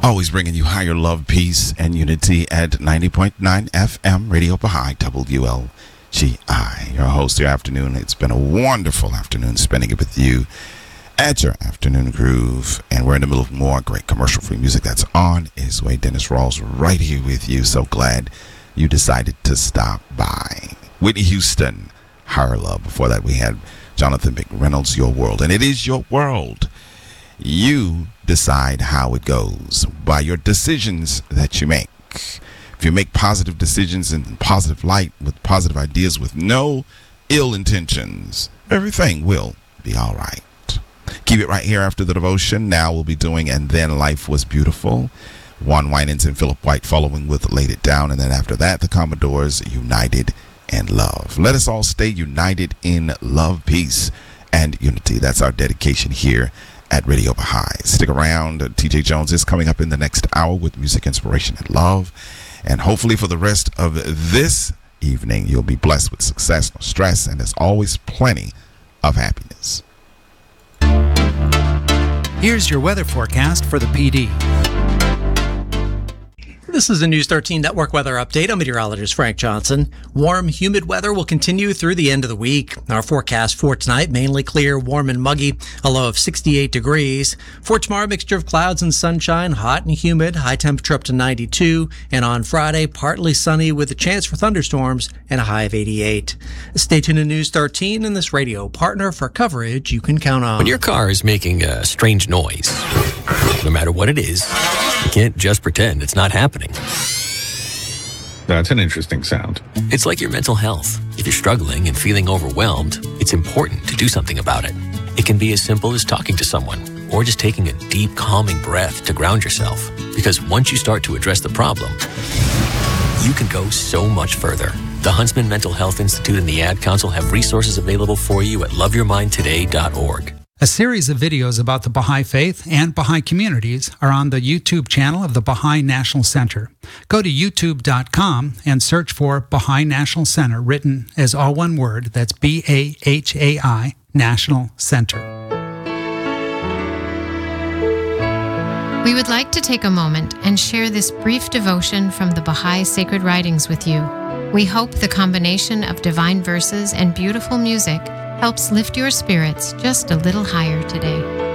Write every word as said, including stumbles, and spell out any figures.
Always bringing you higher love, peace, and unity at ninety point nine F M, Radio Baha'i, W L G I. Your host your afternoon. It's been a wonderful afternoon spending it with you at your afternoon groove. And we're in the middle of more great commercial-free music that's on its way. Dennis Rawls right here with you. So glad you decided to stop by. Whitney Houston, Higher Love. Before that, we had Jonathan McReynolds, Your World. And it is your world. You decide how it goes by your decisions that you make. If you make positive decisions in positive light with positive ideas with no ill intentions, everything will be all right. Keep it right here after the devotion. Now we'll be doing And Then Life Was Beautiful. Juan Winans and Philip White following with Laid It Down. And then after that, the Commodores, United and Love. Let us all stay united in love, peace, and unity. That's our dedication here at Radio Baha'i. Stick around. T J Jones is coming up in the next hour with music, inspiration, and love. And hopefully for the rest of this evening, you'll be blessed with success, no stress, and there's always plenty of happiness. Here's your weather forecast for the P D. This is a News thirteen Network weather update. I'm meteorologist Frank Johnson. Warm, humid weather will continue through the end of the week. Our forecast for tonight, mainly clear, warm and muggy, a low of sixty-eight degrees. For tomorrow, mixture of clouds and sunshine, hot and humid, high temperature up to ninety-two. And on Friday, partly sunny with a chance for thunderstorms and a high of eighty-eight. Stay tuned to News thirteen and this radio partner for coverage you can count on. When your car is making a strange noise, no matter what it is, you can't just pretend it's not happening. That's an interesting sound. It's like your mental health. If you're struggling and feeling overwhelmed, it's important to do something about it. It can be as simple as talking to someone or just taking a deep, calming breath to ground yourself. Because once you start to address the problem, you can go so much further. The Huntsman Mental Health Institute and the Ad Council have resources available for you at love your mind today dot org. A series of videos about the Baha'i Faith and Baha'i communities are on the YouTube channel of the Baha'i National Center. Go to youtube dot com and search for Baha'i National Center, written as all one word. That's B A H A I, National Center. We would like to take a moment and share this brief devotion from the Baha'i Sacred Writings with you. We hope the combination of divine verses and beautiful music helps lift your spirits just a little higher today.